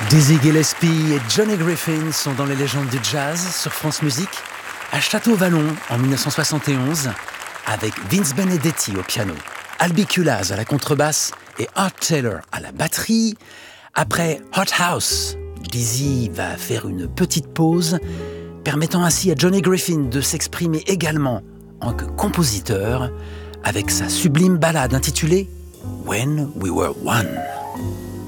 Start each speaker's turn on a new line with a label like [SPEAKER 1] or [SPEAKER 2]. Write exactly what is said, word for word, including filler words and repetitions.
[SPEAKER 1] Dizzy Gillespie et Johnny Griffin sont dans les légendes du jazz sur France Musique, à Château-Vallon en dix-neuf cent soixante et onze, avec Vince Benedetti au piano, Albi Kulaz à la contrebasse et Art Taylor à la batterie. Après Hot House, Dizzy va faire une petite pause, permettant ainsi à Johnny Griffin de s'exprimer également en que compositeur avec sa sublime ballade intitulée When We Were One.